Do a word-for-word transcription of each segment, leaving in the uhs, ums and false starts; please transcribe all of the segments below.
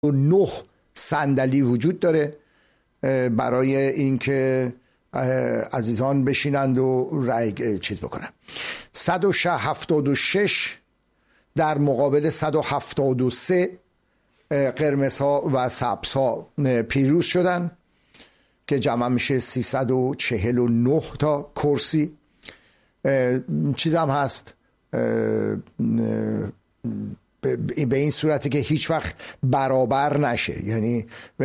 نه صندلی وجود داره برای اینکه عزیزان بشینند و رأی چیز بکنن. صد و هفتاد و شش در مقابل صد و هفتاد و سه قرمزها و سبزها پیروز شدن که جمع میشه سیصد و چهل و نه تا کرسی. چیز هم هست به این صورتی که هیچ وقت برابر نشه، یعنی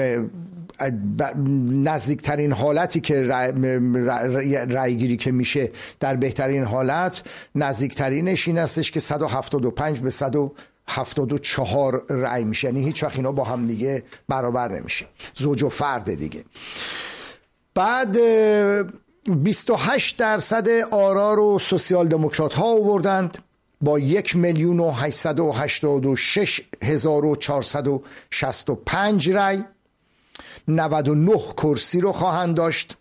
نزدیکترین حالتی که رأی گیری که میشه در بهترین حالت نزدیکترینش این هستش که صد و هفتاد و پنج به صد و هفتاد و چهار رأی میشه، یعنی هیچ وقت اینا با هم دیگه برابر نمیشه، زوج و فرد دیگه. بعد بیست و هشت درصد آرا رو سوسیال دموکرات ها آوردند با یک میلیون و هشتصد و هشتاد و شش هزار و چهارصد و شصت و پنج رای. نود و نه کرسی رو خواهند داشت.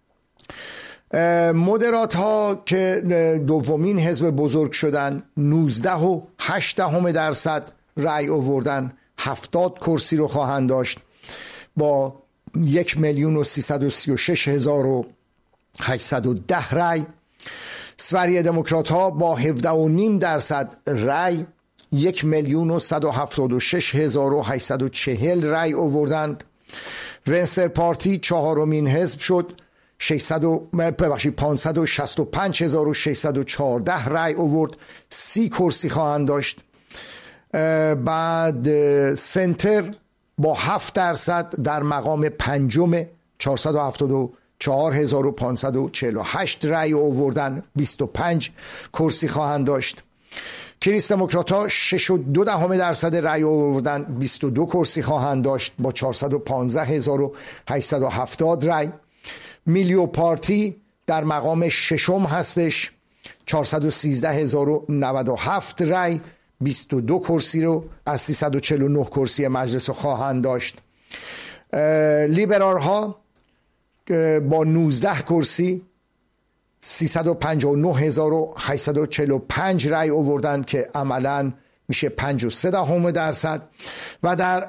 مدرات ها که دومین حزب بزرگ شدن نوزده و هشت دهم درصد رای آوردن، هفتاد کرسی رو خواهند داشت با یک میلیون و سیصد و سی و شش هزار و هشتصد و ده رای. سوریه دموکرات ها با هفده و نیم درصد رای یک میلیون و صد و هفتاد و شش هزار و هشتصد و چهل رای آوردند. ونستر پارتی چهارمین حزب شد، ششصد ببخشید پانصد و شصت و پنج هزار و ششصد و چهارده رای آورد، سی کرسی خواهند داشت. بعد سنتر با هفت درصد در مقام پنجم، چهارصد و هفتاد و چهار هزار و پانصد و چهل و هشت رای آوردن، بیست و پنج کرسی خواهند داشت. کریس دموکرات ها شش و دو دهم درصد رای آوردن، بیست و دو کرسی خواهند داشت با چهارصد و پانزده هزار و هشتصد و هفتاد رای. میلیو پارتی در مقام ششم هستش، چهارصد و سیزده هزار و نود و هفت رای، بیست و دو کرسی رو از سیصد و چهل و نه کرسی مجلس خواهند داشت. لیبرال ها با نوزده کرسی سیصد و پنجاه و نه هزار و هشتصد و چهل و پنج رای آوردن که عملاً میشه پنج و سه دهم درصد. و در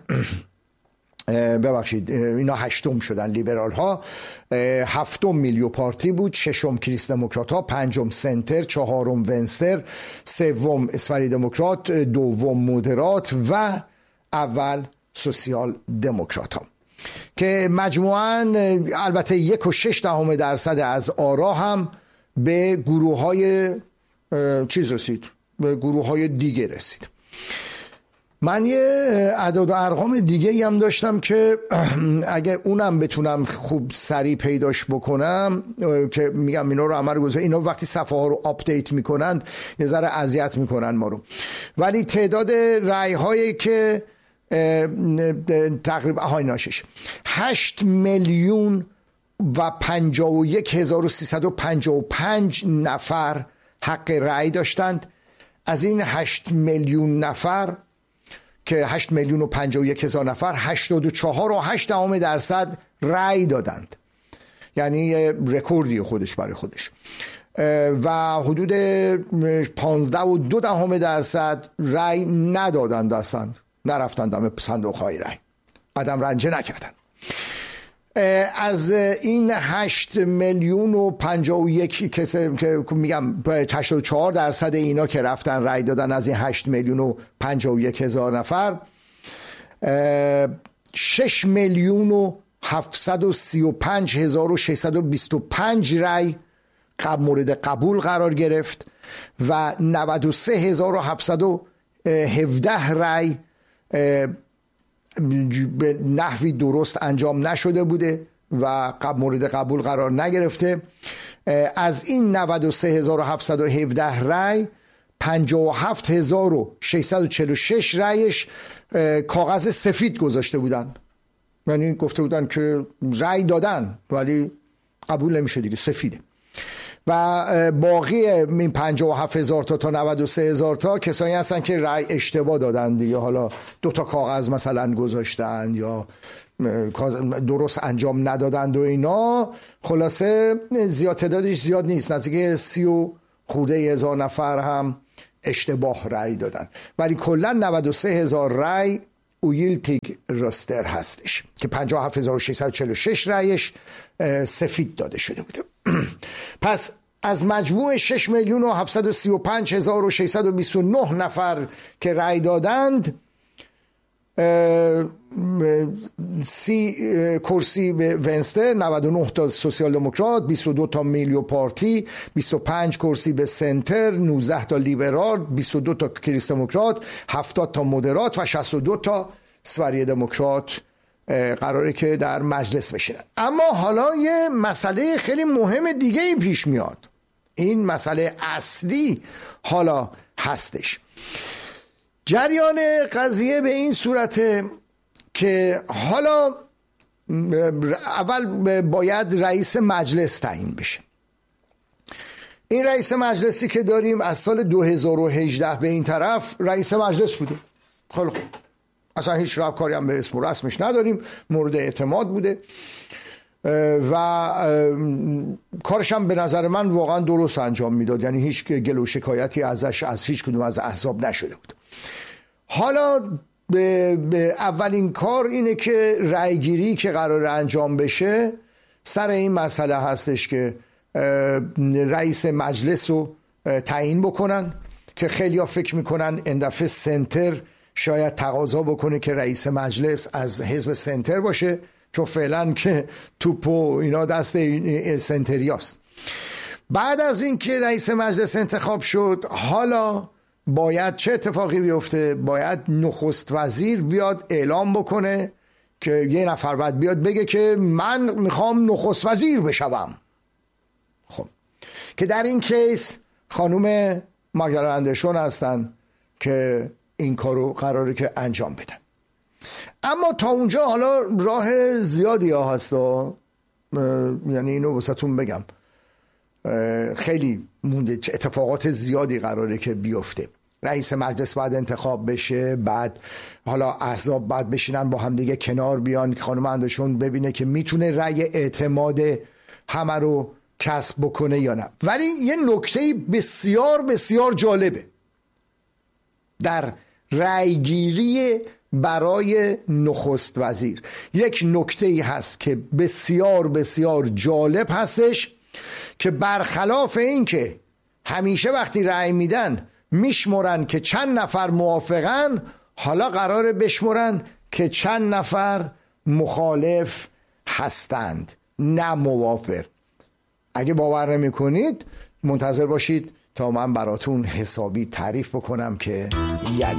ببخشید اینا هشتم شدن لیبرال ها، هفتم میلیو پارتی بود، ششم کریس دموکرات ها، پنجم سنتر، چهارم ونستر، سوم اسفری دموکرات، دوم مودرات و اول سوسیال دموکرات ها که مجموعاً البته یک و شش دهم درصد از آرا هم به گروه های چیز رسید، به گروه های دیگه رسید. من یه اعداد و ارقام دیگه هم داشتم که اگه اونم بتونم خوب سریع پیداش بکنم که میگم اینا رو عمل گذاره، اینا وقتی صفحه ها رو آپدیت میکنند یه ذره اذیت میکنن ما رو، ولی تعداد رای هایی که تقریبا آهای ناشش هشت میلیون و پنجاه و یک هزار و سیصد و پنجاه و پنج نفر حق رأی داشتند. از این هشت میلیون نفر که هشت میلیون و پنجاه و یک هزار نفر، هشتاد و چهار و هشت دهم درصد رأی دادند، یعنی رکوردی خودش برای خودش، و حدود پانزده و دو دهم درصد رأی ندادند، اصلا نرفتن دم صندوق های رای، قدم رنجه نکردن. از این هشت میلیون و پنجاه و یک کسی که میگم هشتاد و چهار درصد اینا که رفتن رای دادن، از این هشت میلیون و پنجاه و یک هزار نفر، شش میلیون و هفتصد و سی و پنج هزار و ششصد و بیست و پنج رای مورد قبول قرار گرفت و نود و سه هزار و هفتصد و هفده رای به نحوی درست انجام نشده بوده و مورد قبول قرار نگرفته. از این نود و سه هزار و هفتصد و هفده رای، پنجاه و هفت هزار و ششصد و چهل و شش رایش کاغذ سفید گذاشته بودن، یعنی گفته بودن که رای دادن ولی قبول نمیشه دیگه، سفیده. و باقی این پنجاه و هفت هزار تا تا نود و سه هزار تا کسانی هستن که رأی اشتباه دادن دیگه، حالا دو تا کاغذ مثلا گذاشتن یا درست انجام ندادند و اینا. خلاصه زیاد تعدادش زیاد نیست، نزدیک سی و خورده هزار نفر هم اشتباه رأی دادن، ولی کلا نود و سه هزار رأی اویلتیگ راستر هستش که پنجاه و هفت هزار و ششصد و چهل و شش رأیش سفید داده شده بوده. پس از مجموع شش میلیون و هفتصد و سی و پنج هزار و ششصد و بیست و نه نفر که رأی دادند، سی کرسی به ونستر، نود و نه تا سوسیال دموکرات، بیست و دو تا میلیو پارتی، بیست و پنج کرسی به سنتر، نوزده تا لیبرال، بیست و دو تا کریست دموکرات، هفتاد تا مودرات و شصت و دو تا سوری دموکرات قراره که در مجلس بشینن. اما حالا یه مسئله خیلی مهم دیگه ای پیش میاد. این مسئله اصلی حالا هستش. جریان قضیه به این صورته که حالا اول باید رئیس مجلس تعیین بشه. این رئیس مجلسی که داریم از سال دو هزار و هجده به این طرف رئیس مجلس بوده. خیلی خوب، اصلا هیچ ربطی هم به اسم و رسمش نداریم، مورد اعتماد بوده و کارش هم به نظر من واقعا درست انجام میداد، یعنی هیچ گله و شکایتی ازش از هیچ کدوم از احزاب نشده بود. حالا به, به اولین کار اینه که رأی گیری که قرار انجام بشه سر این مسئله هستش که رئیس مجلس رو تعیین بکنن، که خیلی ها فکر میکنن این دفعه سنتر شاید تقاضا بکنه که رئیس مجلس از حزب سنتر باشه، چون فعلا که توپ و اینا دست سنتریاست. بعد از این که رئیس مجلس انتخاب شد، حالا باید چه اتفاقی بیفته؟ باید نخست وزیر بیاد اعلام بکنه که یه نفر باید بیاد بگه که من میخوام نخست وزیر بشوم. خب که در این کیس خانوم مارگرت آندرسون هستن که این کارو قراره که انجام بدن. اما تا اونجا حالا راه زیادی ها هست، یعنی اینو واسهتون بگم خیلی مونده، اتفاقات زیادی قراره که بیفته. رئیس مجلس باید انتخاب بشه، بعد حالا احزاب باید بشینن با هم دیگه کنار بیان که خانم آندرسون ببینه که میتونه رأی اعتماد همه رو کسب بکنه یا نه. ولی یه نکته بسیار بسیار جالبه در رأیگیری برای نخست وزیر. یک نکته ای هست که بسیار بسیار جالب هستش که برخلاف این که همیشه وقتی رأی میدن میشمرن که چند نفر موافقن، حالا قراره بشمرن که چند نفر مخالف هستند نه موافق. اگه باور نمی کنید منتظر باشید تا من براتون حسابی تعریف بکنم که یعنی